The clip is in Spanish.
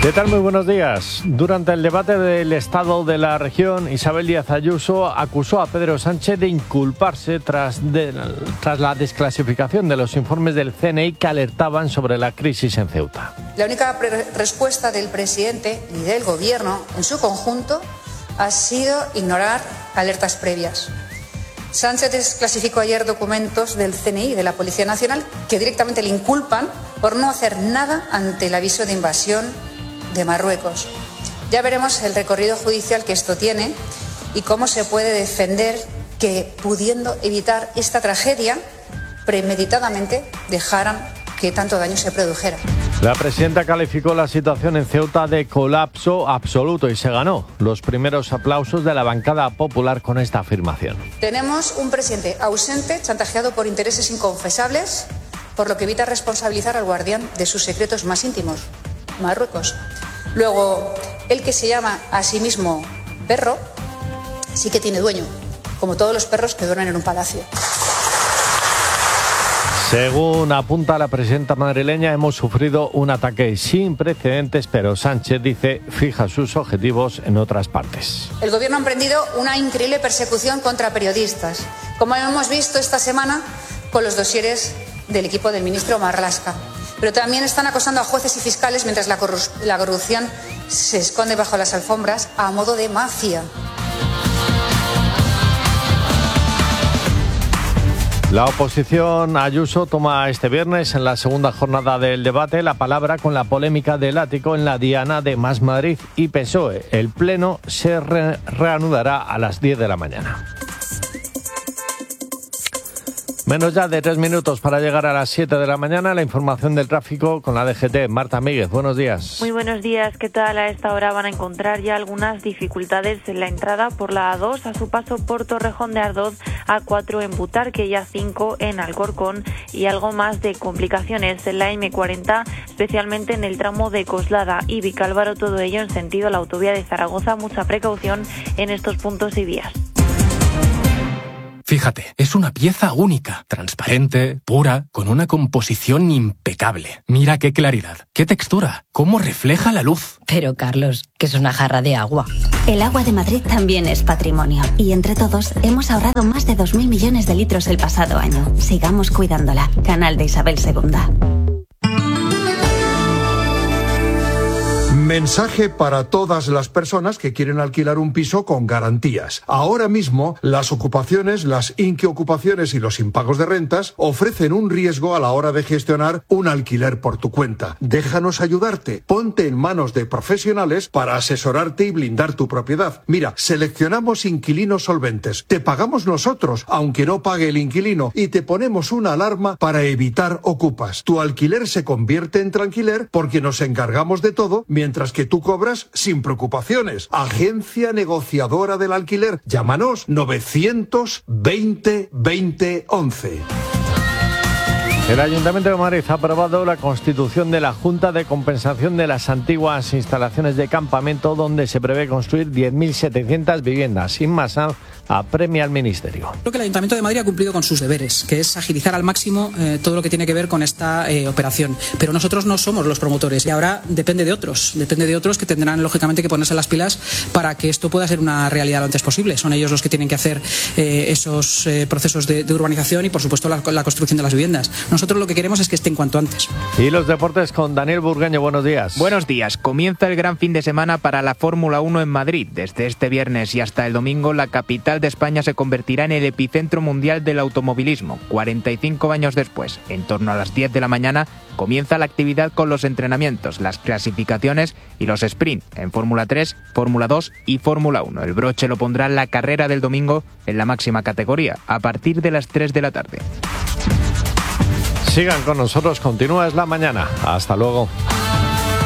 ¿Qué tal? Muy buenos días. Durante el debate del Estado de la región, Isabel Díaz Ayuso acusó a Pedro Sánchez de inculparse tras la desclasificación de los informes del CNI que alertaban sobre la crisis en Ceuta. La única respuesta del presidente y del Gobierno en su conjunto ha sido ignorar alertas previas. Sánchez desclasificó ayer documentos del CNI y de la Policía Nacional que directamente le inculpan por no hacer nada ante el aviso de invasión de Marruecos. Ya veremos el recorrido judicial que esto tiene y cómo se puede defender que, pudiendo evitar esta tragedia, premeditadamente dejaran que tanto daño se produjera. La presidenta calificó la situación en Ceuta de colapso absoluto y se ganó los primeros aplausos de la bancada popular con esta afirmación. Tenemos un presidente ausente, chantajeado por intereses inconfesables, por lo que evita responsabilizar al guardián de sus secretos más íntimos, Marruecos. Luego, el que se llama a sí mismo perro, sí que tiene dueño, como todos los perros que duermen en un palacio. Según apunta la presidenta madrileña, hemos sufrido un ataque sin precedentes, pero Sánchez dice fija sus objetivos en otras partes. El Gobierno ha emprendido una increíble persecución contra periodistas, como hemos visto esta semana con los dosieres del equipo del ministro Marlaska. Pero también están acosando a jueces y fiscales mientras la corrupción se esconde bajo las alfombras a modo de mafia. La oposición Ayuso toma este viernes, en la segunda jornada del debate, la palabra con la polémica del ático en la diana de Más Madrid y PSOE. El pleno se reanudará a las 10 de la mañana. Menos ya de 3 minutos para llegar a las 7 de la mañana. La información del tráfico con la DGT. Marta Míguez, buenos días. Muy buenos días. ¿Qué tal? A esta hora van a encontrar ya algunas dificultades en la entrada por la A2 a su paso por Torrejón de Ardoz, A4 en Butarque y A5 en Alcorcón, y algo más de complicaciones en la M40, especialmente en el tramo de Coslada y Vicálvaro, todo ello en sentido a la autovía de Zaragoza. Mucha precaución en estos puntos y vías. Fíjate, es una pieza única, transparente, pura, con una composición impecable. Mira qué claridad, qué textura, cómo refleja la luz. Pero Carlos, que es una jarra de agua. El agua de Madrid también es patrimonio y entre todos hemos ahorrado más de 2.000 millones de litros el pasado año. Sigamos cuidándola. Canal de Isabel II. Mensaje para todas las personas que quieren alquilar un piso con garantías. Ahora mismo, las ocupaciones, las inquiocupaciones y los impagos de rentas ofrecen un riesgo a la hora de gestionar un alquiler por tu cuenta. Déjanos ayudarte. Ponte en manos de profesionales para asesorarte y blindar tu propiedad. Mira, seleccionamos inquilinos solventes. Te pagamos nosotros, aunque no pague el inquilino, y te ponemos una alarma para evitar ocupas. Tu alquiler se convierte en tranquiler porque nos encargamos de todo, mientras que tú cobras sin preocupaciones. Agencia Negociadora del Alquiler. Llámanos 920 20 11. El Ayuntamiento de Madrid ha aprobado la constitución de la Junta de Compensación de las antiguas instalaciones de campamento, donde se prevé construir 10.700 viviendas. Sin más, apremia al Ministerio. Creo que el Ayuntamiento de Madrid ha cumplido con sus deberes, que es agilizar al máximo todo lo que tiene que ver con esta operación. Pero nosotros no somos los promotores y ahora depende de otros que tendrán lógicamente que ponerse las pilas para que esto pueda ser una realidad lo antes posible. Son ellos los que tienen que hacer esos procesos de urbanización y, por supuesto, la construcción de las viviendas. Nosotros lo que queremos es que estén cuanto antes. Y los deportes con Daniel Burgueño. Buenos días. Buenos días. Comienza el gran fin de semana para la Fórmula 1 en Madrid. Desde este viernes y hasta el domingo, la capital de España se convertirá en el epicentro mundial del automovilismo. 45 años después, en torno a las 10 de la mañana, comienza la actividad con los entrenamientos, las clasificaciones y los sprint en Fórmula 3, Fórmula 2 y Fórmula 1. El broche lo pondrá la carrera del domingo en la máxima categoría, a partir de las 3 de la tarde. Sigan con nosotros, continúa Es la Mañana. Hasta luego.